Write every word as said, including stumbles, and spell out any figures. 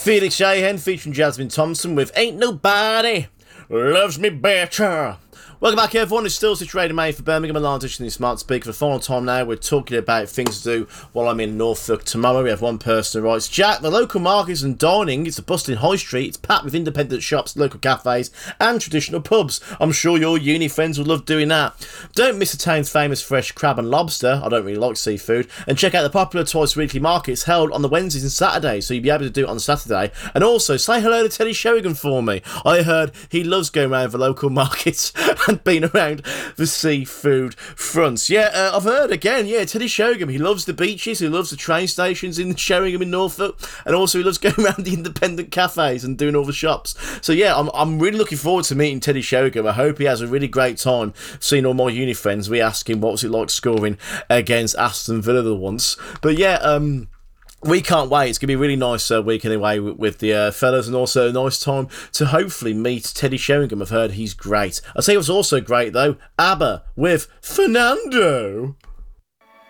Felix Shahan featuring Jasmine Thompson with Ain't Nobody Loves Me Better. Welcome back, everyone. It's still situated made for Birmingham and London in the smart speaker. For the final time now, we're talking about things to do while I'm in Norfolk tomorrow. We have one person who writes, Jack, the local markets and dining, it's a bustling high street. It's packed with independent shops, local cafes and traditional pubs. I'm sure your uni friends would love doing that. Don't miss the town's famous fresh crab and lobster. I don't really like seafood. And check out the popular twice weekly markets held on the Wednesdays and Saturdays, so you'll be able to do it on Saturday. And also, say hello to Teddy Sheringham for me. I heard he loves going around the local markets and being around the seafood fronts. Yeah, uh, I've heard again, yeah, Teddy Sheringham, he loves the beaches, he loves the train stations in Sheringham in Norfolk, and also he loves going around the independent cafes and doing all the shops. So yeah, I'm, I'm really looking forward to meeting Teddy Sheringham. I hope he has a really great time seeing all my uni friends. We asked him what was it like scoring against Aston Villa the once. But yeah, um... we can't wait. It's going to be a really nice uh, week anyway with, with the uh, fellas, and also a nice time to hopefully meet Teddy Sheringham. I've heard he's great. I'll tell you what's also great though, ABBA with Fernando.